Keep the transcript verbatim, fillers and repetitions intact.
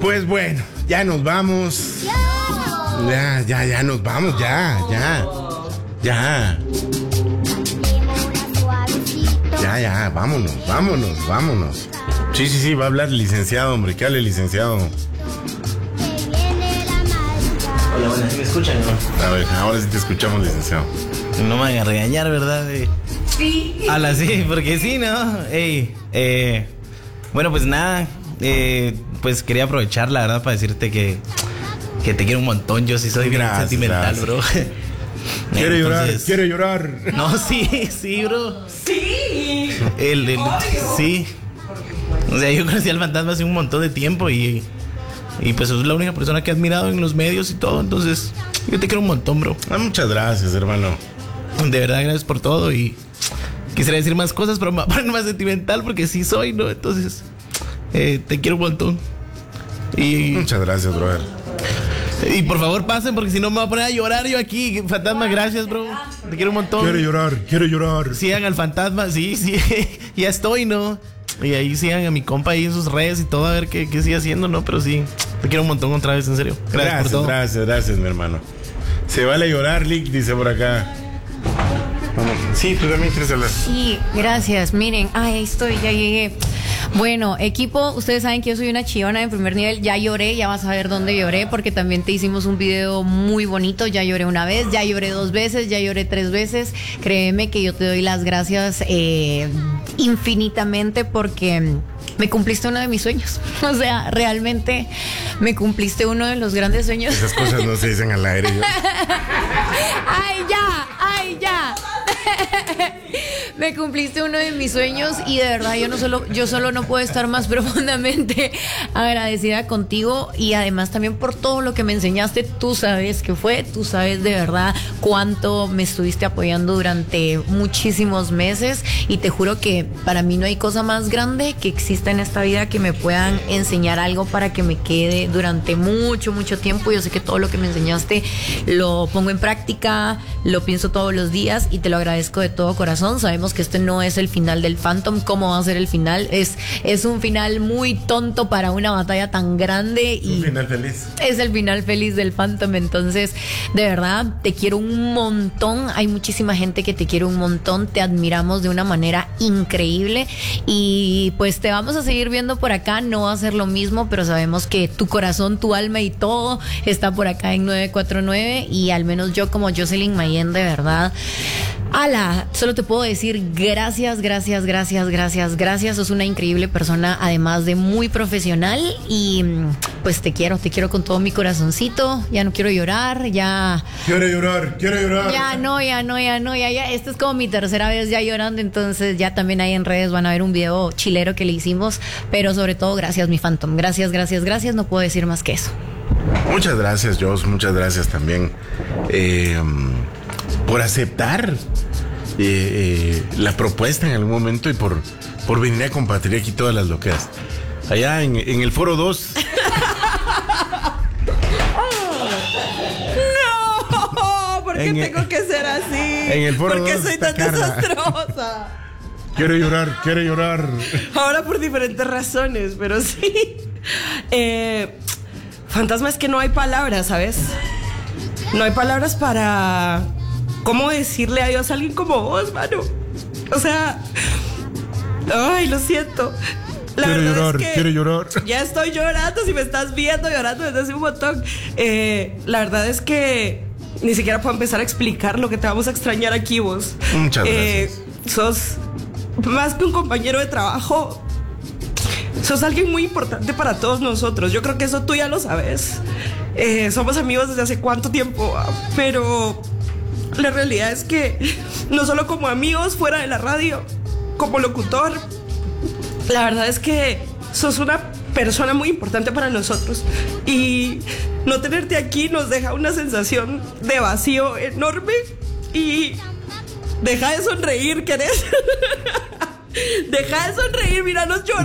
Pues bueno, ya nos vamos. Ya, ya, ya nos vamos, ya, ya. Ya. Ya, ya, vámonos, vámonos, vámonos. Sí, sí, sí, va a hablar el licenciado, hombre. ¿Qué hable el licenciado? Hola, buenas, ¿sí me escuchan, no? A ver, ahora sí te escuchamos, licenciado. No me van a regañar, ¿verdad? Eh, Sí. Ala, sí, porque sí, ¿no? Ey, eh, bueno, pues nada, eh, pues quería aprovechar, la verdad, para decirte que, que te quiero un montón. Yo sí soy bien Gracias, sentimental, gracias. bro. Quiere llorar, Entonces- quiere llorar. No, sí, sí, bro. Sí. El, el- sí. O sea, yo conocí al fantasma hace un montón de tiempo y, y pues sos la única persona que he admirado en los medios y todo. Entonces, yo te quiero un montón, bro. Ah, muchas gracias, hermano. De verdad, gracias por todo y quisiera decir más cosas, pero me voy a poner más sentimental porque sí soy, ¿no? Entonces, eh, te quiero un montón. Y, Muchas gracias, brother. y por favor pasen porque si no me voy a poner a llorar yo aquí. Fantasma, gracias, bro. Te quiero un montón. Quiere llorar, quiere llorar. Sigan al fantasma, sí, sí, ya estoy, ¿no? Y ahí sigan a mi compa ahí en sus redes y todo, a ver qué, qué sigue haciendo, ¿no? Pero sí, te quiero un montón otra vez, en serio. Gracias, Gracias, por todo. gracias, gracias, mi hermano. Se vale llorar, Lick, dice por acá. Vamos. Sí, tú también quieres hablar. Sí, gracias. Miren, ay, ahí estoy, ya llegué. Bueno, equipo, ustedes saben que yo soy una chillona de primer nivel. Ya lloré, ya vas a ver dónde lloré, porque también te hicimos un video muy bonito. Ya lloré una vez, ya lloré dos veces, ya lloré tres veces. Créeme que yo te doy las gracias eh, infinitamente porque me cumpliste uno de mis sueños. O sea, realmente me cumpliste uno de los grandes sueños. Esas cosas no se dicen al aire. Yo. ¡Ay, ya! ¡Ay, ya! Me cumpliste uno de mis sueños y de verdad yo no solo yo solo no puedo estar más profundamente agradecida contigo y además también por todo lo que me enseñaste. Tú sabes que fue, tú sabes de verdad cuánto me estuviste apoyando durante muchísimos meses y te juro que para mí no hay cosa más grande que exista en esta vida que me puedan enseñar algo para que me quede durante mucho, mucho tiempo. Yo sé que todo lo que me enseñaste lo pongo en práctica, lo pienso todos los días y te lo agradezco de todo corazón. Sabemos que este no es el final del Phantom. ¿Cómo va a ser el final? Es, es un final muy tonto para una batalla tan grande y Un final feliz. es el final feliz del Phantom. Entonces, de verdad, te quiero un montón. Hay muchísima gente que te quiere un montón. Te admiramos de una manera increíble. Y pues te vamos a seguir viendo por acá. No va a ser lo mismo, pero sabemos que tu corazón, tu alma y todo está por acá en nueve cuatro nueve. Y al menos yo, como Jocelyn Mayen, de verdad, ala, solo te puedo decir gracias, gracias, gracias, gracias, gracias. Sos una increíble persona, además de muy profesional. Y pues te quiero, te quiero con todo mi corazoncito. Ya no quiero llorar, ya. Quiere llorar, quiere llorar. Ya no, ya no, ya no, ya, ya. Esta es como mi tercera vez ya llorando, entonces ya también ahí en redes van a ver un video chilero que le hicimos. Pero sobre todo, gracias, mi Phantom. Gracias, gracias, gracias. No puedo decir más que eso. Muchas gracias, Jos. Muchas gracias también eh, por aceptar eh, eh, la propuesta en algún momento y por, por venir a compartir aquí todas las loqueras. Allá en, en el Foro dos. No, ¿por qué En el- tengo que ser así? en el foro ¿Por qué dos soy está tan Carla. desastrosa? Quiere llorar, quiere llorar. Ahora por diferentes razones, pero sí. Eh, fantasma, es que no hay palabras, ¿sabes? No hay palabras para cómo decirle adiós a alguien como vos, mano. O sea, ay, lo siento. La Quiere verdad llorar, es que quiere llorar. ya estoy llorando, si me estás viendo llorando desde hace un montón. Eh, la verdad es que ni siquiera puedo empezar a explicar lo que te vamos a extrañar aquí vos. Muchas Eh, gracias. sos más que un compañero de trabajo, sos alguien muy importante para todos nosotros. Yo creo que eso tú ya lo sabes. Eh, somos amigos desde hace cuánto tiempo, ah, pero la realidad es que no solo como amigos fuera de la radio, como locutor, la verdad es que sos una persona muy importante para nosotros y no tenerte aquí nos deja una sensación de vacío enorme. Y deja de sonreír, ¿querés? Deja de sonreír, míranos llorar.